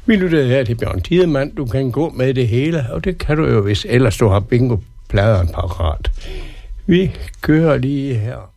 Vi lyttede her til Bjørn Tidemand. Du kan gå med det hele, og det kan du jo, hvis ellers du har bingo-pladeren parat. Vi kører lige her.